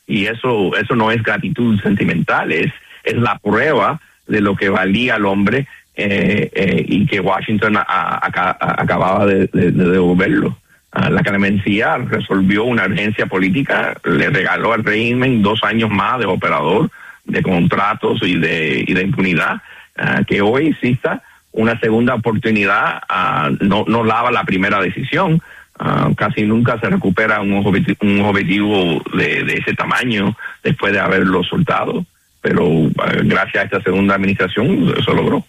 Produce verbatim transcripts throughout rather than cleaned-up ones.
y eso eso no es gratitud sentimental, es es la prueba de lo que valía el hombre, eh, eh, y que Washington a, a, a, acababa de, de, de devolverlo. Uh, la clemencia resolvió una urgencia política, le regaló al régimen dos años más de operador, de contratos y de y de impunidad, uh, que hoy exista una segunda oportunidad, uh, no no lava la primera decisión. Uh, casi nunca se recupera un objetivo, un objetivo de, de ese tamaño después de haberlo soltado, pero uh, gracias a esta segunda administración eso logró.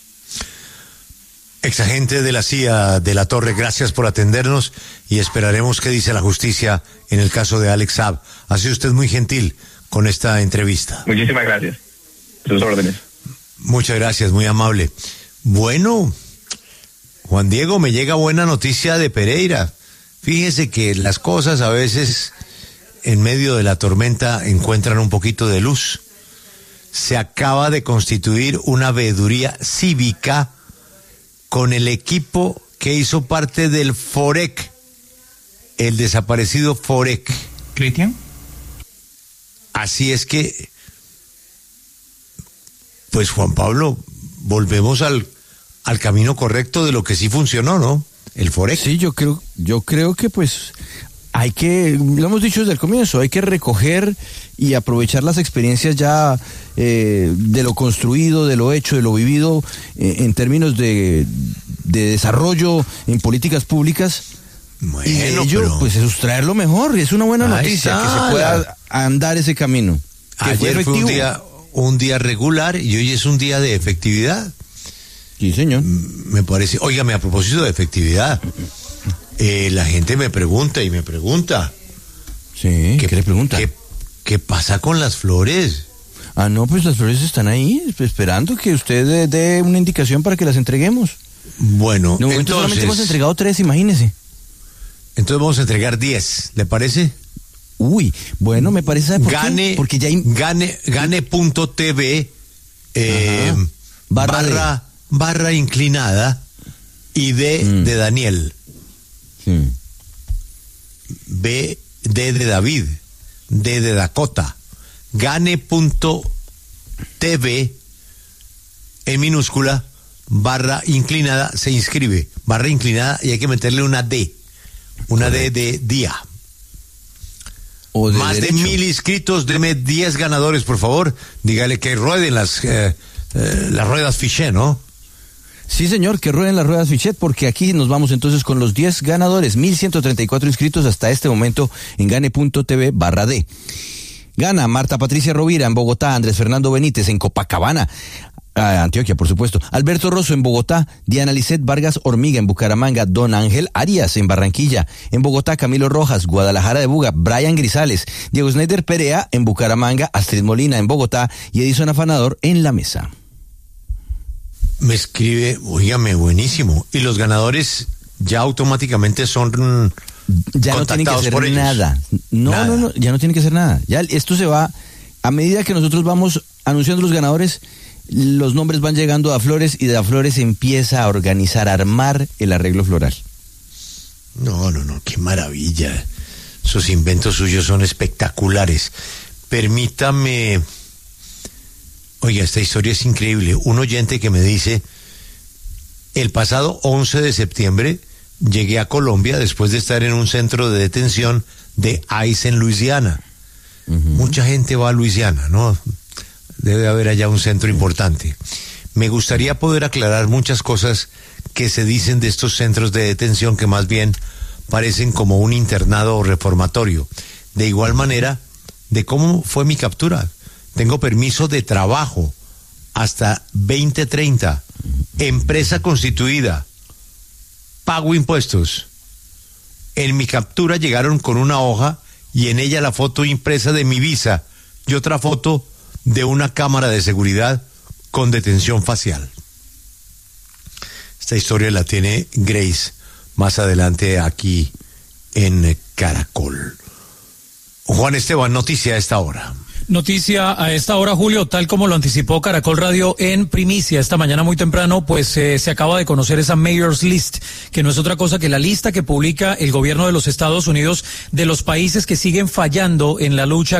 Exagente de la C I A de la Torre, gracias por atendernos y esperaremos qué dice la justicia en el caso de Alex Saab. Ha sido usted muy gentil con esta entrevista. Muchísimas gracias. Sus órdenes. Muchas gracias, muy amable. Bueno, Juan Diego, me llega buena noticia de Pereira. Fíjese que las cosas a veces en medio de la tormenta encuentran un poquito de luz. Se acaba de constituir una veeduría cívica con el equipo que hizo parte del Forec, el desaparecido Forec. ¿Cristian? Así es que, pues Juan Pablo, volvemos al, al camino correcto de lo que sí funcionó, ¿no? El Forec. Sí, yo creo, yo creo que pues hay que, lo hemos dicho desde el comienzo, hay que recoger y aprovechar las experiencias ya eh, de lo construido, de lo hecho, de lo vivido eh, en términos de, de desarrollo en políticas públicas. Bueno, y de ello, pero... pues sustraer lo mejor, y es una buena Ahí noticia está. que se pueda andar ese camino. Que Ayer fue, fue un día, un día regular y hoy es un día de efectividad. Sí, señor. Me parece, óigame, a propósito de efectividad, eh, la gente me pregunta y me pregunta. Sí, ¿qué, ¿qué le pregunta? ¿qué, ¿Qué pasa con las flores? Ah, no, pues las flores están ahí, esperando que usted dé, dé una indicación para que las entreguemos. Bueno, de momento entonces... solamente hemos entregado tres, imagínese. Entonces vamos a entregar diez, ¿le parece? Uy, bueno, me parece... ¿por Gane, qué? Porque ya hay... Gane, gane.tv eh, barra, barra, barra inclinada y D mm. de Daniel. Sí. B, D de David, D de Dakota. Gane.tv en minúscula, barra inclinada, se inscribe. Barra inclinada y hay que meterle una D. Una D de día. O de Más derecho. de mil inscritos, deme diez ganadores, por favor. Dígale que rueden las, eh, eh, las ruedas Fichet, ¿no? Sí, señor, que rueden las ruedas Fichet, porque aquí nos vamos entonces con los diez ganadores, mil ciento treinta y cuatro inscritos hasta este momento en gane.tv barra D. Gana Marta Patricia Rovira en Bogotá, Andrés Fernando Benítez en Copacabana, ah, Antioquia, por supuesto, Alberto Rosso en Bogotá, Diana Lisset Vargas Hormiga en Bucaramanga, Don Ángel Arias en Barranquilla, en Bogotá Camilo Rojas, Guadalajara de Buga, Brian Grisales, Diego Snyder Perea en Bucaramanga, Astrid Molina en Bogotá y Edison Afanador en La Mesa. Me escribe, oígame, buenísimo. Y los ganadores ya automáticamente son ya no tienen que hacer por nada. No, nada. no, no, ya no tienen que hacer nada. Ya esto se va, a medida que nosotros vamos anunciando los ganadores, los nombres van llegando a Flores y de a Flores empieza a organizar, a armar el arreglo floral. No, no, no, qué maravilla. Sus inventos suyos son espectaculares. Permítame... Oiga, esta historia es increíble. Un oyente que me dice, el pasado once de septiembre llegué a Colombia después de estar en un centro de detención de ICE en Luisiana. Uh-huh. Mucha gente va a Luisiana, ¿no? Debe haber allá un centro importante. Me gustaría poder aclarar muchas cosas que se dicen de estos centros de detención que más bien parecen como un internado o reformatorio. De igual manera, de cómo fue mi captura. Tengo permiso de trabajo hasta veinte treinta, empresa constituida, pago impuestos. En mi captura llegaron con una hoja y en ella la foto impresa de mi visa y otra foto de una cámara de seguridad con detención facial. Esta historia la tiene Grace más adelante aquí en Caracol. Juan Esteban, noticia a esta hora. Noticia a esta hora, Julio, tal como lo anticipó Caracol Radio en primicia esta mañana muy temprano, pues eh, se acaba de conocer esa Mayor's List, que no es otra cosa que la lista que publica el gobierno de los Estados Unidos de los países que siguen fallando en la lucha